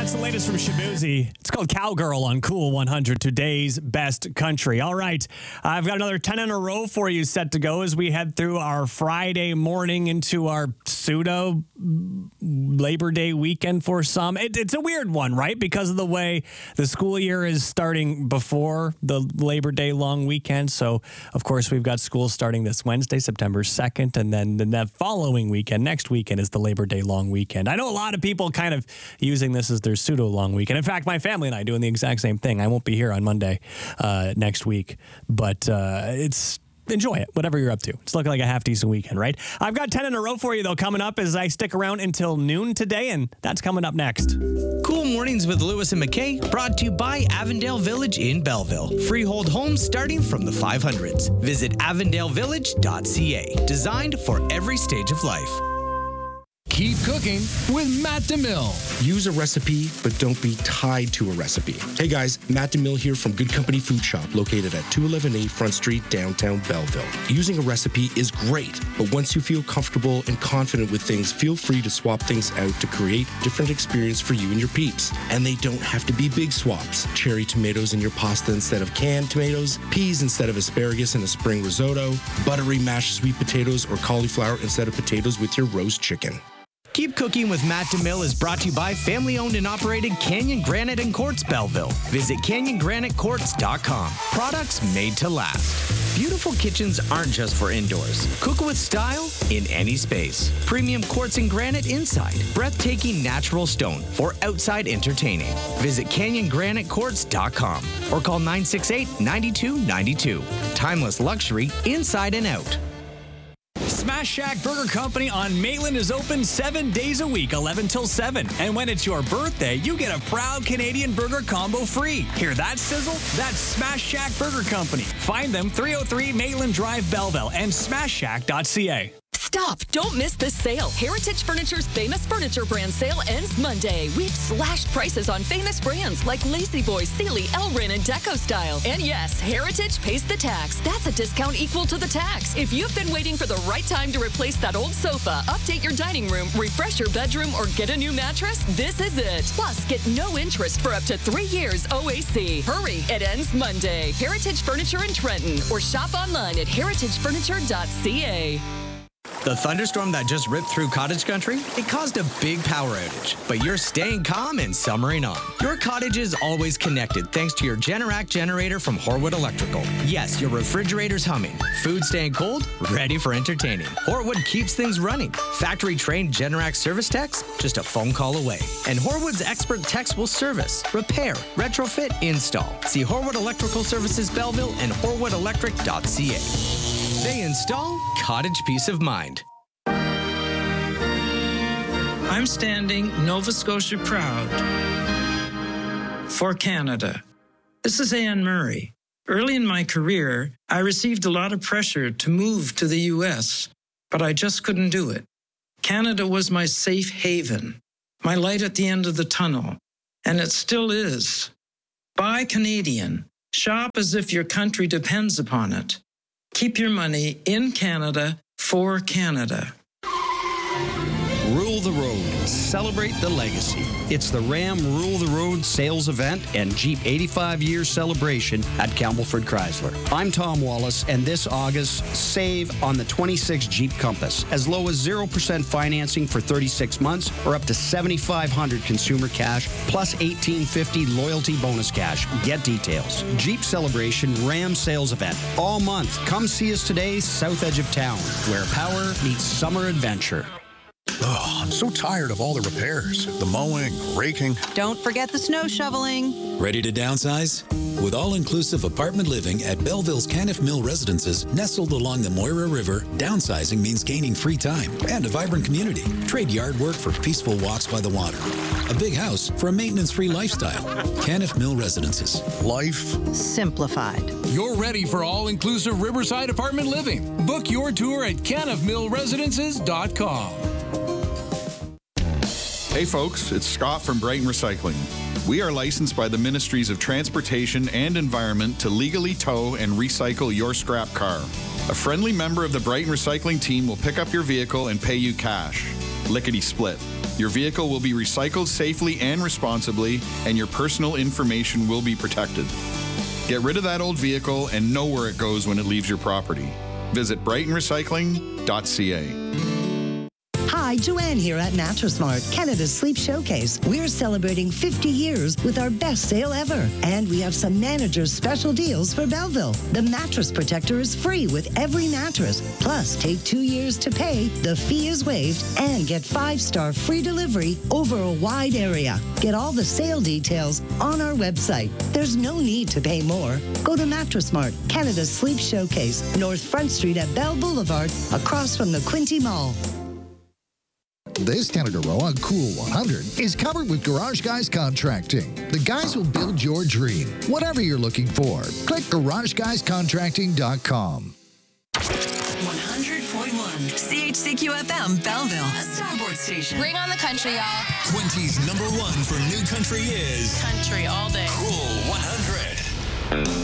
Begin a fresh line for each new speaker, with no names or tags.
That's the latest from Shabuzi. It's called Cowgirl on Cool 100, today's best country. All right, I've got another 10 in a row for you set to go as we head through our Friday morning into our pseudo Labor Day weekend for some. It's a weird one, right? Because of the way the school year is starting before the Labor Day long weekend. So, of course, we've got school starting this Wednesday, September 2nd, and then the following weekend, next weekend, is the Labor Day long weekend. I know a lot of people kind of using this as their pseudo long weekend. In fact, my family and I doing the exact same thing. I won't be here on Monday next week, but enjoy it, whatever you're up to. It's looking like a half-decent weekend, right? I've got 10 in a row for you, though, coming up as I stick around until noon today, and that's coming up next.
Cool Mornings with Lewis and McKay, brought to you by Avondale Village in Belleville. Freehold homes starting from the 500s. Visit avondalevillage.ca. Designed for every stage of life.
Keep cooking with Matt DeMille.
Use a recipe, but don't be tied to a recipe. Hey guys, Matt DeMille here from Good Company Food Shop, located at 2118 Front Street, downtown Belleville. Using a recipe is great, but once you feel comfortable and confident with things, feel free to swap things out to create different experience for you and your peeps. And they don't have to be big swaps. Cherry tomatoes in your pasta instead of canned tomatoes, peas instead of asparagus in a spring risotto, buttery mashed sweet potatoes or cauliflower instead of potatoes with your roast chicken.
Keep Cooking with Matt DeMille is brought to you by family-owned and operated Canyon Granite and Quartz Belleville. Visit canyongranitequartz.com. Products made to last. Beautiful kitchens aren't just for indoors. Cook with style in any space. Premium quartz and granite inside. Breathtaking natural stone for outside entertaining. Visit canyongranitequartz.com or call 968-9292. Timeless luxury inside and out.
Smash Shack Burger Company on Maitland is open 7 days a week, 11 till 7. And when it's your birthday, you get a proud Canadian burger combo free. Hear that sizzle? That's Smash Shack Burger Company. Find them 303 Maitland Drive, Belleville, and smashshack.ca.
Stop! Don't miss this sale. Heritage Furniture's famous furniture brand sale ends Monday. We've slashed prices on famous brands like Lazy Boy, Sealy, Elrin, and Deco Style. And yes, Heritage pays the tax. That's a discount equal to the tax. If you've been waiting for the right time to replace that old sofa, update your dining room, refresh your bedroom, or get a new mattress, this is it. Plus, get no interest for up to 3 years OAC. Hurry, it ends Monday. Heritage Furniture in Trenton, or shop online at heritagefurniture.ca.
The thunderstorm that just ripped through cottage country, it caused a big power outage, but you're staying calm and summering on. Your cottage is always connected thanks to your Generac generator from Horwood Electrical. Yes, your refrigerator's humming, food staying cold, ready for entertaining. Horwood keeps things running. Factory-trained Generac service techs, just a phone call away. And Horwood's expert techs will service, repair, retrofit, install. See Horwood Electrical Services Belleville and horwoodelectric.ca. They install cottage peace of mind.
I'm standing Nova Scotia proud for Canada. This is Anne Murray. Early in my career, I received a lot of pressure to move to the U.S., but I just couldn't do it. Canada was my safe haven, my light at the end of the tunnel, and it still is. Buy Canadian. Shop as if your country depends upon it. Keep your money in Canada for Canada.
Rule the road. Celebrate the legacy. It's the Ram Rule the Road sales event and Jeep 85-year celebration at Campbellford Chrysler. I'm Tom Wallace, and this August, save on the 26 Jeep Compass. As low as 0% financing for 36 months or up to $7,500 consumer cash plus $1,850 loyalty bonus cash. Get details. Jeep Celebration Ram sales event all month. Come see us today, south edge of town, where power meets summer adventure.
Oh, I'm so tired of all the repairs. The mowing, raking.
Don't forget the snow shoveling.
Ready to downsize? With all-inclusive apartment living at Belleville's Caniff Mill Residences, nestled along the Moira River, downsizing means gaining free time and a vibrant community. Trade yard work for peaceful walks by the water. A big house for a maintenance-free lifestyle. Caniff Mill Residences.
Life
simplified.
You're ready for all-inclusive Riverside apartment living. Book your tour at caniffmillresidences.com.
Hey folks, it's Scott from Brighton Recycling. We are licensed by the Ministries of Transportation and Environment to legally tow and recycle your scrap car. A friendly member of the Brighton Recycling team will pick up your vehicle and pay you cash. Lickety split. Your vehicle will be recycled safely and responsibly, and your personal information will be protected. Get rid of that old vehicle and know where it goes when it leaves your property. Visit brightonrecycling.ca.
Hi, Joanne here at Mattress Mart, Canada's Sleep Showcase. We're celebrating 50 years with our best sale ever. And we have some manager's special deals for Belleville. The mattress protector is free with every mattress. Plus, take 2 years to pay, the fee is waived, and get 5-star free delivery over a wide area. Get all the sale details on our website. There's no need to pay more. Go to Mattress Mart, Canada's Sleep Showcase, North Front Street at Bell Boulevard, across from the Quinte Mall.
This Canada Row on Cool 100 is covered with Garage Guys Contracting. The guys will build your dream, whatever you're looking for. Click GarageGuysContracting.com.
100.1 CHCQ-FM Belleville, a starboard station.
Bring on the country, y'all.
Quinty's #1 for new country is
country all day.
Cool 100.